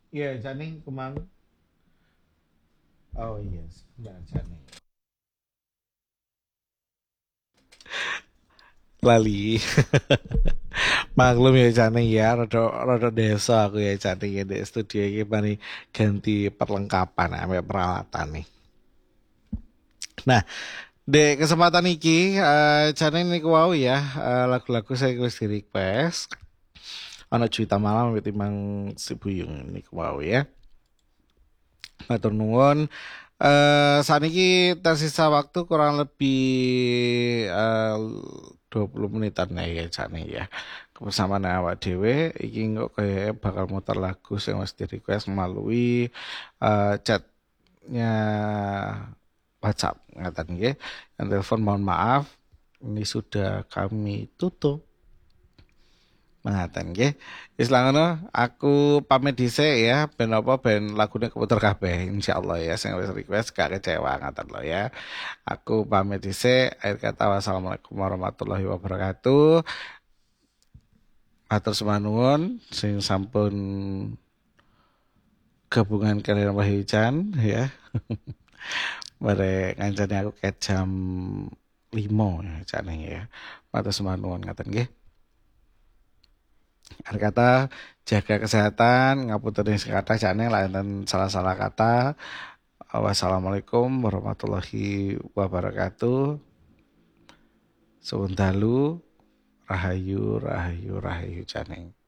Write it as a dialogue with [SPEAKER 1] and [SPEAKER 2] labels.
[SPEAKER 1] Iya, Janing kemang. Oh iya, sebentar Janing.
[SPEAKER 2] Lali. Maklum ya Jane ya, rada desa aku ya Jane ya di studio ini mari ganti perlengkapan sampai peralatan nih. Nah, di kesempatan ini Jane ini wow ya, lagu-lagu saya wis di request. Ana Juwita Malam Timang Sibuyung ini wow ya. Matur nuwun. Saat ini tersisa waktu kurang lebih 20 menitan ya Jane ya. Kebersamaan awak dhewe iki kok kayak bakal muter lagu yang mesti request melalui chatnya WhatsApp ngatain nggih. Yang telepon mohon maaf ini sudah kami tutup mengaten nggih. Wis lah ngono, aku pamit dhisik ya ben apa ben lagune keputer kabeh insyaallah ya sing wis request gak kecewa ngaten lho ya. Aku pamit dhisik. Akhir kata wassalamualaikum warahmatullahi wabarakatuh. Matur sembah nuwun sing sampun gabungan kalian Wahyucan ya. Bare ngancani aku kayak jam 5 ya jane ya. Matur sembah nuwun ngaten nggih. Akhir kata jaga kesehatan, ngapunten sing kathah jane lain salah-salah kata. Wassalamualaikum warahmatullahi wabarakatuh. Suwun dalu rahayu rahayu rahayu jane.